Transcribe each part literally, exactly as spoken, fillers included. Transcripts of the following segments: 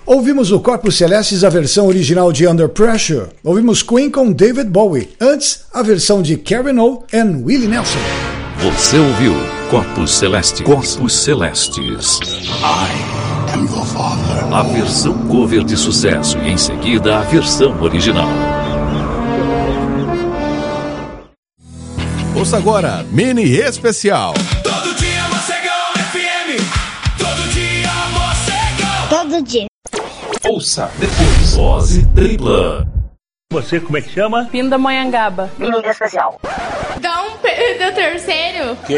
Ouvimos o Corpos Celestes, a versão original de Under Pressure. Ouvimos Queen com David Bowie. Antes, a versão de Karen O e Willie Nelson. Você ouviu Corpos Celestes. Corpos Celestes. I am your father. A versão cover de sucesso e em seguida a versão original. Ouça agora, mini especial. Todo dia Mocegão F M. Todo dia Mocegão. Todo dia. Ouça depois. Dose tripla. Você, como é que chama? Pindamonhangaba. Mini especial. Dá um Pedro terceiro. Quem,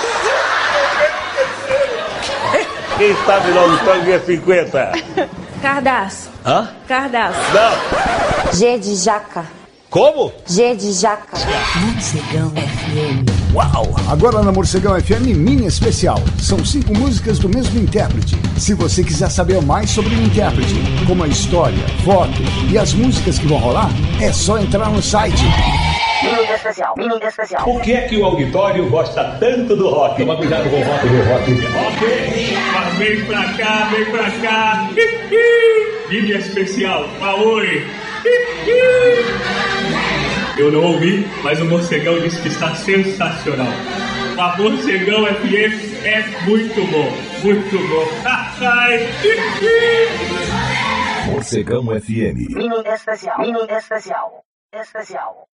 Quem sabe o nome do tango é cinquenta? Cardaço. Hã? Cardaço. Não. G de jaca. Como? G de jaca. Morcegão F M. Uau! Agora na Morcegão F M Mini Especial. São cinco músicas do mesmo intérprete. Se você quiser saber mais sobre o intérprete, como a história, foto e as músicas que vão rolar, é só entrar no site. Mini especial. Mini especial. Por que é que o auditório gosta tanto do rock? Toma cuidado com o rock do rock. Ok, mas vem pra cá, vem pra cá. Mini especial, Maui. Eu não ouvi, mas o Morcegão disse que está sensacional. A Morcegão F M é muito bom, muito bom. Morcegão F M. Mini especial. Mini especial. Especial.